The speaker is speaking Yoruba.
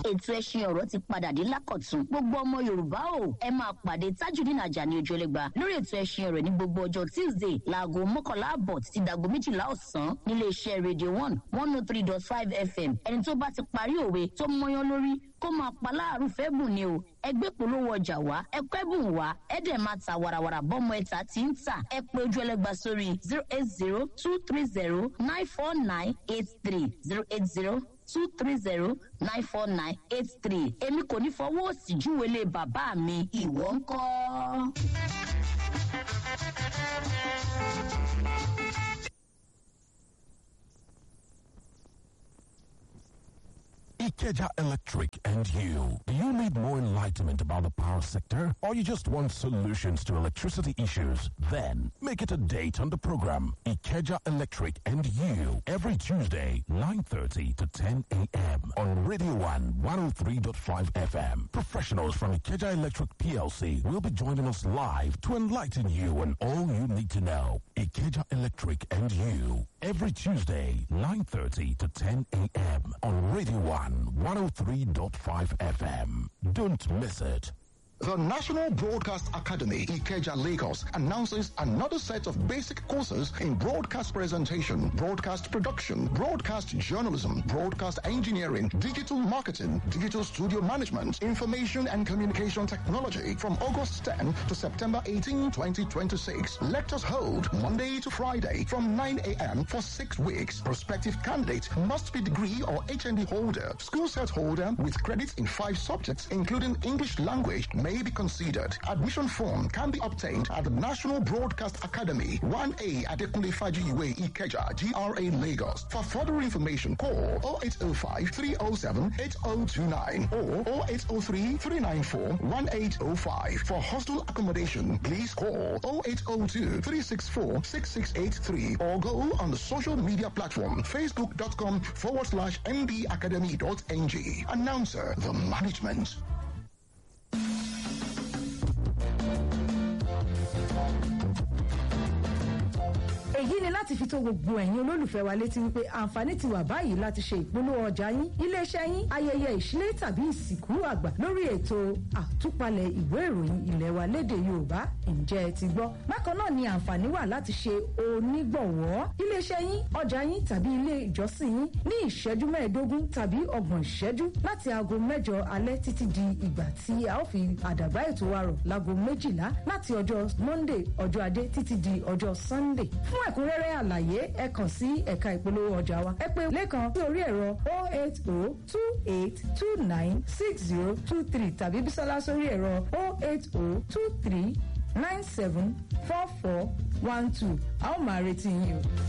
ètò ẹṣin ọ̀rọ̀ ti padà dé lákọ̀tún gbogbo ọmọ Yorùbá o ẹ máa pàdé Tajudeen Ajani Ojúlẹ̀gba lórí ètò ẹṣin ọ̀rọ̀ ní gbogbo ọjọ́ Tuesday láago 11:00 títí dago 12:00 ọ̀sán nílé iṣẹ́ Radio 103.5 FM ẹni tó bá ti parí òwe tó mọyán lórí kó máa pa láàrú fẹ́ bùn ni o ẹgbẹ́ polówó ọjà wá ẹkọ́ ẹ̀bùn wá ẹ̀dẹ̀ máa ta wàràwàrà bọ́mọ ẹ̀ta tí ń tà ẹ pé Ojúlẹ̀gba sórí 08023094983 08023094983 èmi kò ní fọwọ́ òsì júwèlé bàbá mi ìwọ ńkọ́. Ikeja Electric and you. Do you need more enlightenment about the power sector, or you just want solutions to electricity issues? Then make it a date on the program Ikeja Electric and you every Tuesday 9:30 to 10 a.m. on Radio 103.5 FM. Professionals from Ikeja Electric PLC will be joining us live to enlighten you on all you need to know. Ikeja Electric and you every Tuesday 9:30 to 10 a.m. on Radio 103.5 FM. Don't miss it. The National Broadcast Academy, Ikeja, Lagos, announces another set of basic courses in broadcast presentation, broadcast production, broadcast journalism, broadcast engineering, digital marketing, digital studio management, information and communication technology from August 10 to September 18, 2026. Lectures hold Monday to Friday from 9 a.m. for 6 weeks. Prospective candidate must be degree or HND holder, school set holder with credits in 5 subjects, including English language, may be considered. Admission form can be obtained at the National Broadcast Academy, 1A Adekunle Fajiwe Ikeja, GRA Lagos. For further information, call 0805-307-8029 or 0803-394-1805. For hostel accommodation, please call 0802-364-6683 or go on the social media platform facebook.com/mbacademy.ng. Announcer, the management. èyí ni láti fi tó gbogbo ẹ̀yin olólùfẹ́ wa létí wípé àǹfààní ti wà báyìí láti ṣe ìpolówó ọjà yín iléeṣẹ́ yín ayẹyẹ ìṣílẹ̀ tàbí ìsìnkú àgbà lórí ètò àtúpalẹ̀ ìwé ìròyìn ilé wa lédè Yorùbá ǹjẹ́ ẹ ti gbọ́. bákan náà ni àǹfààní wà láti ṣe onígbọ̀wọ́ iléeṣẹ́ yín ọjà yín tàbí ilé ìjọsìn yín ní ìṣẹ́jú 15 tàbí 30 ìṣẹ́jú láti aago 8 alẹ́ títí di ìgbà tí a ó fi àdàbà ètò wa rọ̀ láago 12 láti ọjọ́ Monday ọjọ́ Adé títí di ọjọ́ Sunday. Fún ẹ̀kúnrẹ́rẹ́ àlàyé ẹ kàn sí ẹ̀ka ìpolówó ọjà wa ẹ pè Lékan sí orí ẹ̀rọ 08028296023 tàbí Bísọ́lá sórí ẹ̀rọ 08023974412 a ó máa retí yín o.